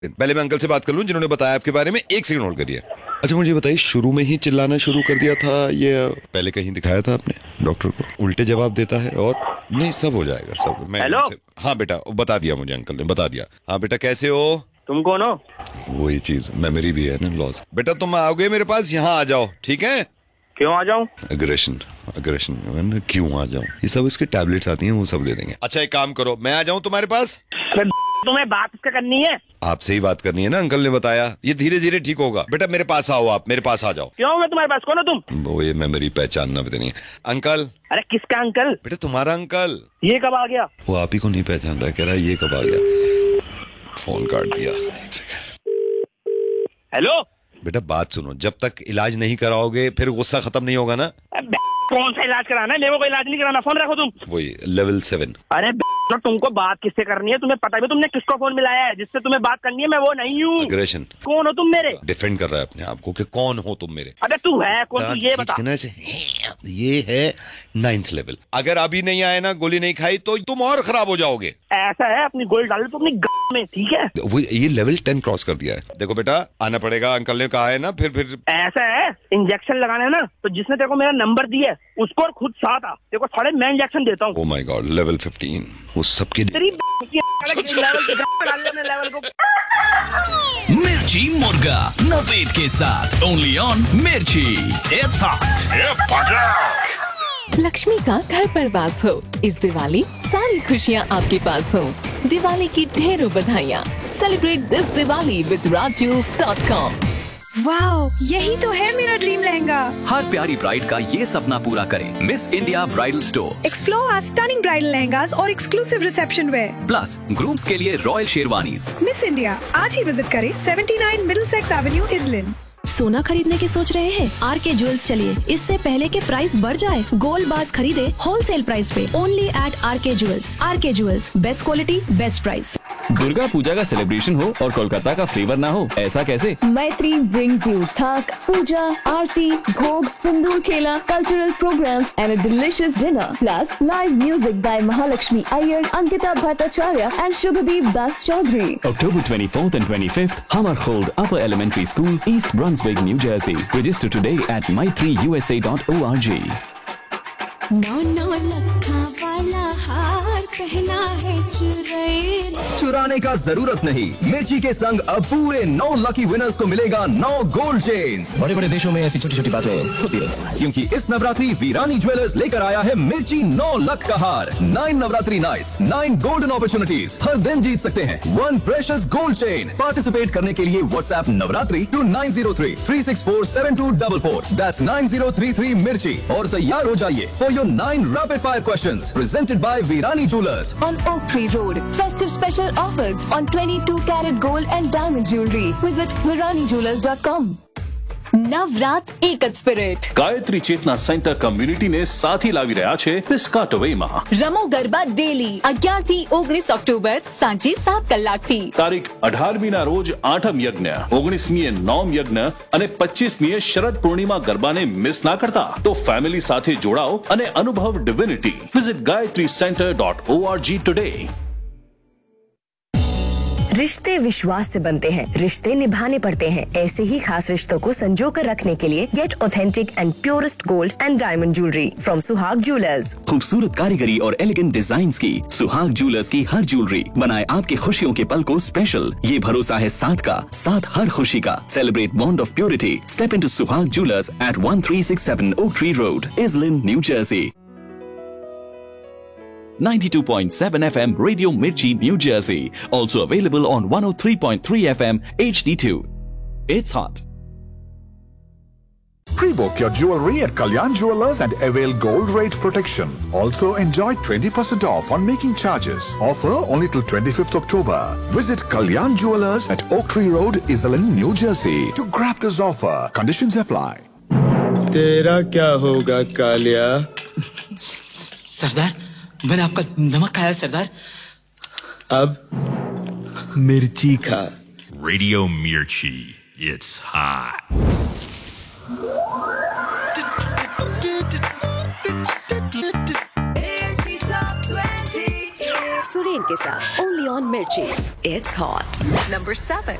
पहले मैं अंकल से बात कर लूं जिन्होंने बताया आपके बारे में। 1 सेकंड होल्ड करिए। अच्छा मुझे बताइए, शुरू में ही चिल्लाना शुरू कर दिया था ये पहले कहीं दिखाया था आपने डॉक्टर को? उल्टे जवाब देता है और नहीं, सब हो जाएगा सब। मैं हाँ बेटा, बता दिया मुझे अंकल ने, बता दिया। हाँ बेटा कैसे हो? तुम कौन हो? वही चीज, मेमोरी भी है ना लॉस। बेटा तुम आओगे मेरे पास, यहाँ आ जाओ, ठीक है? क्यों आ जाऊं? अग्रेशन क्यों आ जाऊं? ये सब इसके टैबलेट्स आती हैं, वो सब दे देंगे। अच्छा एक काम करो, मैं आ जाऊं तुम्हारे पास? तुम्हें बात इसका करनी है? आपसे ही बात करनी है ना, अंकल ने बताया। ये धीरे धीरे ठीक होगा। बेटा मेरे पास आओ, आप मेरे पास आ जाओ। क्यों मैं तुम्हारे पास? कौन हो तुम? वो ये मेमोरी पहचानना भी नहीं है। अंकल। अरे किसका अंकल? बेटा तुम्हारा अंकल। ये कब आ गया? वो आप ही को नहीं पहचान रहा, कह रहा है ये कब आ गया। फोन काट दिया। एक सेकंड। हेलो बेटा बात सुनो, जब तक इलाज नहीं कराओगे फिर गुस्सा खत्म नहीं होगा ना। कौन सा इलाज कराना है? मेरे को इलाज नहीं कराना। फोन रखो तुम। वही लेवल 7। अरे तुमको बात किससे करनी है? तुम्हें पता है तुमने किसको फोन मिलाया है? जिससे तुम्हें बात करनी है मैं वो नहीं हूँ। अग्रेशन। कौन हो तुम मेरे? डिफेंड कर रहा है अपने आप को कि कौन हो तुम मेरे। अरे तू है कौन? तू ये बता। ये है 9th लेवल। अगर अभी नहीं आए ना, गोली नहीं खाई तो तुम और खराब हो जाओगे। ऐसा है, अपनी गोली डाल तो अपनी में, ठीक है? वो ये लेवल 10 क्रॉस कर दिया है। देखो बेटा आना पड़ेगा, अंकल ने कहा है ना। फिर ऐसा है, इंजेक्शन लगाना है ना तो जिसने तेरे को मेरा नंबर दिया है उसको और खुद साथ आ। देखो साढ़े मैं इंजेक्शन देता हूँ। ओह माय गॉड, लेवल 15 वो सबके लेवल को। मिर्ची मुर्गा नवेद के साथ ओनली ऑन मिर्ची। It's hot. लक्ष्मी का घर पर वास हो। इस दिवाली सारी खुशियाँ आपके पास हो। दिवाली की ढेरों बधाइयाँ। Celebrate this Diwali with rajjewels.com। Wow, यही तो है मेरा ड्रीम लहंगा। हर प्यारी ब्राइड का ये सपना पूरा करें। Miss India bridal store. Explore our stunning bridal lehengas और exclusive reception where. Plus grooms के लिए रॉयल शेरवानीज। मिस इंडिया आज ही विजिट करें 79 मिडिलसेक्स एवेन्यू, इजलिन। सोना खरीदने की सोच रहे हैं? आरके ज्वेल्स चलिए, इससे पहले के प्राइस बढ़ जाए। गोल्ड बार्स खरीदे होलसेल प्राइस पे only eight R K jewels. R K jewels, best quality best price. Durga Puja का सेलिब्रेशन हो और कोलकाता का फ्लेवर ना हो, ऐसा कैसे? मैत्री brings you थक, पूजा, आरती, भोग, सिंदूर खेला, cultural programmes and a delicious dinner. Plus live music by Mahalakshmi Iyer, Ankita Bhattacharya and Shubhadeep Das Chaudhary. October 24th and 25th, Hammarskjold Upper Elementary School, East Brunswick, New Jersey. Register today at my3usa.org. 9 लखा वाला हार पहना है चुराने का जरूरत नहीं। मिर्ची के संग अब पूरे 9 लकी विनर्स को मिलेगा 9 गोल्ड चेन्स। बड़े बड़े देशों में ऐसी छोटी छोटी बातें होती है, क्योंकि इस नवरात्रि वीरानी ज्वेलर्स लेकर आया है मिर्ची 9 लख का हार। 9 नवरात्रि नाइट्स, 9 गोल्डन अपॉर्चुनिटीज। हर दिन जीत सकते हैं 1 प्रेशियस गोल्ड चेन। पार्टिसिपेट करने के लिए व्हाट्सएप नवरात्रि to 9033647244। That's 9033 मिर्ची और तैयार हो जाइए for your 9 rapid fire questions presented by Virani Jewelers On Oak Tree Road, festive special offers on 22 karat gold and diamond jewelry. Visit ViraniJewelers.com. Navrat એક જ સ્પિરિટ. ગાયત્રી ચેતના સેન્ટર કમ્યુનિટી ને સાથી લાવી રહ્યા છે પિસ્કાટવેમાં. રમો ગરબા ડેલી 11 થી 19 ઓક્ટોબર સાંજે 7 કલાકથી. તારીખ 18મી ના રોજ આઠમ યજ્ઞ, 19મીએ નોમ યજ્ઞ અને 25મીએ શરદ પૂર્ણિમા ગરબાને મિસ ના કરતા. તો ફેમિલી સાથે જોડાઓ અને અનુભવ ડિવિનિટી. Visit gayatricenter.org today. रिश्ते विश्वास से बनते हैं, रिश्ते निभाने पड़ते हैं। ऐसे ही खास रिश्तों को संजो कर रखने के लिए gate authentic and purest gold and diamond jewellery from सुहाग ज्वेलर्स। खूबसूरत कारीगरी और एलिगेंट डिजाइन्स की सुहाग ज्वेलर्स की हर ज्वेलरी बनाए आपके खुशियों के पल को स्पेशल। ये भरोसा है साथ का, साथ हर खुशी का। Celebrate bond of purity. Step into सुहाग jewellers eight 1367 Oak Tree Road, Islin, New Jersey. 92.7 FM Radio Mirchi, New Jersey. Also available on 103.3 FM HD2. It's hot. Pre-book your jewelry at Kalyan Jewelers and avail gold rate protection. Also enjoy 20% off on making charges. Offer only till 25th October. Visit Kalyan Jewelers at Oak Tree Road, Islin, New Jersey to grab this offer. Conditions apply. तेरा क्या होगा कालिया? सरदार, मैंने आपका नमक खाया सरदार। अब मिर्ची खा। Radio Mirchi, it's hot. Suren के साथ ओनली ऑन मिर्ची, इट्स हॉट। नंबर 7।